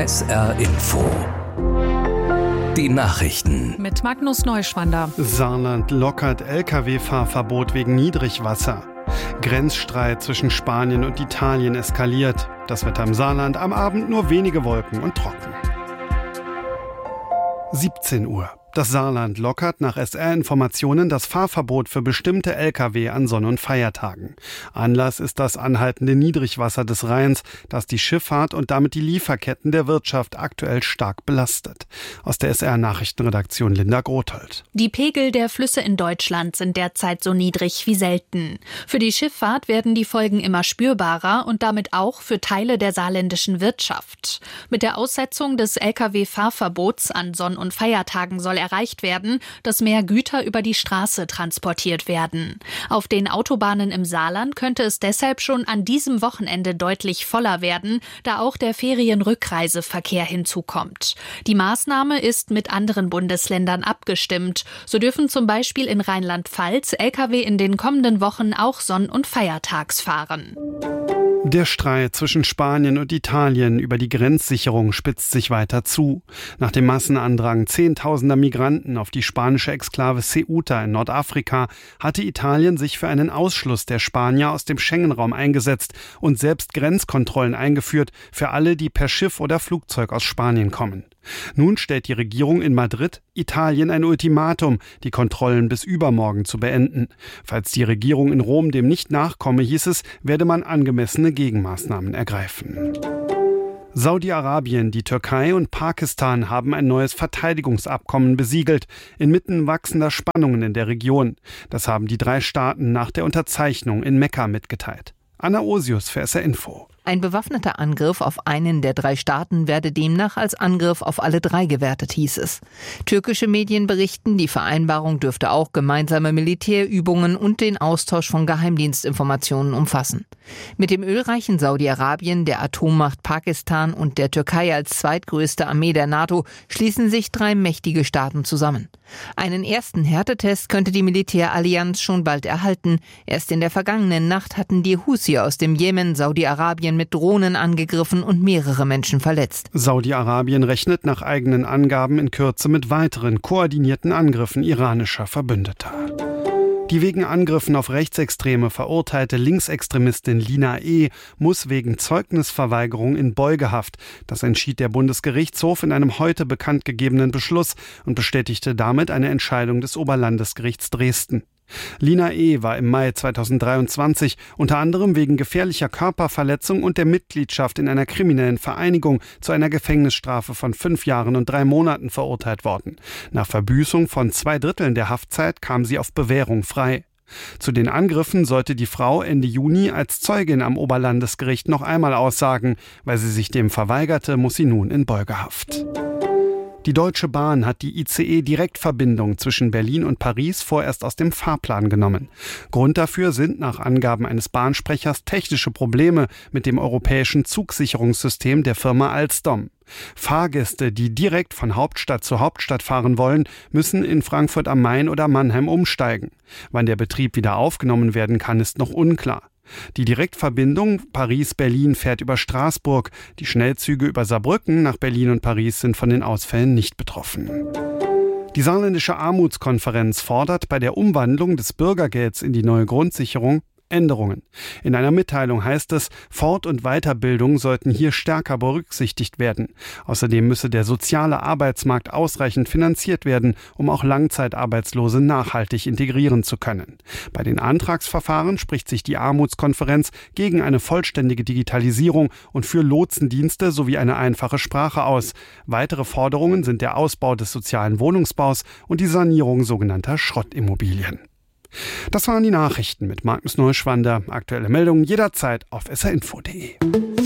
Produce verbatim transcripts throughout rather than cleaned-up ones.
S R Info. Die Nachrichten. Mit Magnus Neuschwander. Saarland lockert L K W-Fahrverbot wegen Niedrigwasser. Grenzstreit zwischen Spanien und Italien eskaliert. Das Wetter im Saarland, am Abend nur wenige Wolken und trocken. siebzehn Uhr. Das Saarland lockert nach S R-Informationen das Fahrverbot für bestimmte L K W an Sonn- und Feiertagen. Anlass ist das anhaltende Niedrigwasser des Rheins, das die Schifffahrt und damit die Lieferketten der Wirtschaft aktuell stark belastet. Aus der S R-Nachrichtenredaktion Linda Grothold. Die Pegel der Flüsse in Deutschland sind derzeit so niedrig wie selten. Für die Schifffahrt werden die Folgen immer spürbarer und damit auch für Teile der saarländischen Wirtschaft. Mit der Aussetzung des L K W-Fahrverbots an Sonn- und Feiertagen soll erreicht werden, dass mehr Güter über die Straße transportiert werden. Auf den Autobahnen im Saarland könnte es deshalb schon an diesem Wochenende deutlich voller werden, da auch der Ferienrückreiseverkehr hinzukommt. Die Maßnahme ist mit anderen Bundesländern abgestimmt. So dürfen zum Beispiel in Rheinland-Pfalz L K W in den kommenden Wochen auch sonn- und feiertags fahren. Der Streit zwischen Spanien und Italien über die Grenzsicherung spitzt sich weiter zu. Nach dem Massenandrang zehntausender Migranten auf die spanische Exklave Ceuta in Nordafrika hatte Italien sich für einen Ausschluss der Spanier aus dem Schengen-Raum eingesetzt und selbst Grenzkontrollen eingeführt für alle, die per Schiff oder Flugzeug aus Spanien kommen. Nun stellt die Regierung in Madrid Italien ein Ultimatum, die Kontrollen bis übermorgen zu beenden. Falls die Regierung in Rom dem nicht nachkomme, hieß es, werde man angemessene Gegenmaßnahmen ergreifen. Saudi-Arabien, die Türkei und Pakistan haben ein neues Verteidigungsabkommen besiegelt, inmitten wachsender Spannungen in der Region. Das haben die drei Staaten nach der Unterzeichnung in Mekka mitgeteilt. Anna Osius für S R Info. Ein bewaffneter Angriff auf einen der drei Staaten werde demnach als Angriff auf alle drei gewertet, hieß es. Türkische Medien berichten, die Vereinbarung dürfte auch gemeinsame Militärübungen und den Austausch von Geheimdienstinformationen umfassen. Mit dem ölreichen Saudi-Arabien, der Atommacht Pakistan und der Türkei als zweitgrößte Armee der NATO schließen sich drei mächtige Staaten zusammen. Einen ersten Härtetest könnte die Militärallianz schon bald erhalten. Erst in der vergangenen Nacht hatten die Houthi aus dem Jemen Saudi-Arabien mit Drohnen angegriffen und mehrere Menschen verletzt. Saudi-Arabien rechnet nach eigenen Angaben in Kürze mit weiteren koordinierten Angriffen iranischer Verbündeter. Die wegen Angriffen auf Rechtsextreme verurteilte Linksextremistin Lina E. muss wegen Zeugnisverweigerung in Beugehaft. Das entschied der Bundesgerichtshof in einem heute bekannt gegebenen Beschluss und bestätigte damit eine Entscheidung des Oberlandesgerichts Dresden. Lina E. war im Mai zweitausenddreiundzwanzig unter anderem wegen gefährlicher Körperverletzung und der Mitgliedschaft in einer kriminellen Vereinigung zu einer Gefängnisstrafe von fünf Jahren und drei Monaten verurteilt worden. Nach Verbüßung von zwei Dritteln der Haftzeit kam sie auf Bewährung frei. Zu den Angriffen sollte die Frau Ende Juni als Zeugin am Oberlandesgericht noch einmal aussagen. Weil sie sich dem verweigerte, muss sie nun in Beugehaft. Die Deutsche Bahn hat die I C E-Direktverbindung zwischen Berlin und Paris vorerst aus dem Fahrplan genommen. Grund dafür sind nach Angaben eines Bahnsprechers technische Probleme mit dem europäischen Zugsicherungssystem der Firma Alstom. Fahrgäste, die direkt von Hauptstadt zu Hauptstadt fahren wollen, müssen in Frankfurt am Main oder Mannheim umsteigen. Wann der Betrieb wieder aufgenommen werden kann, ist noch unklar. Die Direktverbindung Paris-Berlin fährt über Straßburg. Die Schnellzüge über Saarbrücken nach Berlin und Paris sind von den Ausfällen nicht betroffen. Die Saarländische Armutskonferenz fordert bei der Umwandlung des Bürgergelds in die neue Grundsicherung Änderungen. In einer Mitteilung heißt es, Fort- und Weiterbildung sollten hier stärker berücksichtigt werden. Außerdem müsse der soziale Arbeitsmarkt ausreichend finanziert werden, um auch Langzeitarbeitslose nachhaltig integrieren zu können. Bei den Antragsverfahren spricht sich die Armutskonferenz gegen eine vollständige Digitalisierung und für Lotsendienste sowie eine einfache Sprache aus. Weitere Forderungen sind der Ausbau des sozialen Wohnungsbaus und die Sanierung sogenannter Schrottimmobilien. Das waren die Nachrichten mit Magnus Neuschwander. Aktuelle Meldungen jederzeit auf s r info punkt d e.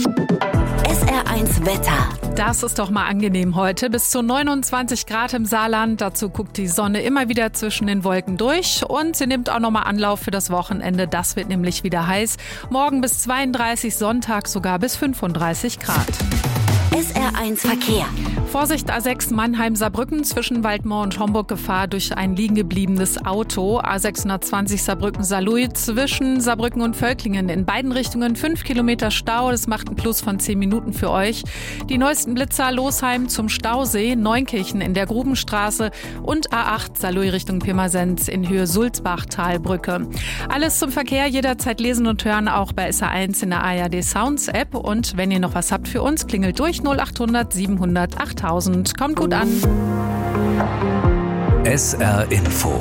S R eins Wetter. Das ist doch mal angenehm heute. Bis zu neunundzwanzig Grad im Saarland. Dazu guckt die Sonne immer wieder zwischen den Wolken durch. Und sie nimmt auch nochmal Anlauf für das Wochenende. Das wird nämlich wieder heiß. Morgen bis zweiunddreißig, Sonntag sogar bis fünfunddreißig Grad. S R eins Verkehr. Vorsicht A sechs Mannheim-Saarbrücken zwischen Waldmoor und Homburg, Gefahr durch ein liegen gebliebenes Auto. A sechshundertzwanzig Saarbrücken-Saarlouis zwischen Saarbrücken und Völklingen. In beiden Richtungen fünf Kilometer Stau. Das macht einen Plus von zehn Minuten für euch. Die neuesten Blitzer Losheim zum Stausee, Neunkirchen in der Grubenstraße und A acht Saarlouis Richtung Pirmasens in Höhe Sulzbach-Talbrücke. Alles zum Verkehr jederzeit lesen und hören, auch bei S R eins in der A R D Sounds App. Und wenn ihr noch was habt für uns, klingelt durch null achthundert siebenhundert achttausend. Kommt gut an. S R Info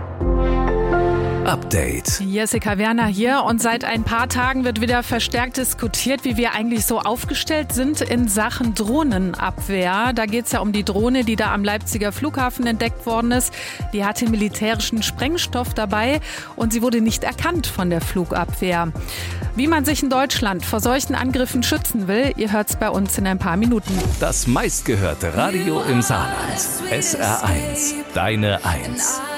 Update. Jessica Werner hier und seit ein paar Tagen wird wieder verstärkt diskutiert, wie wir eigentlich so aufgestellt sind in Sachen Drohnenabwehr. Da geht es ja um die Drohne, die da am Leipziger Flughafen entdeckt worden ist. Die hatte militärischen Sprengstoff dabei und sie wurde nicht erkannt von der Flugabwehr. Wie man sich in Deutschland vor solchen Angriffen schützen will, ihr hört es bei uns in ein paar Minuten. Das meistgehörte Radio im Saarland. S R eins. Deine Eins.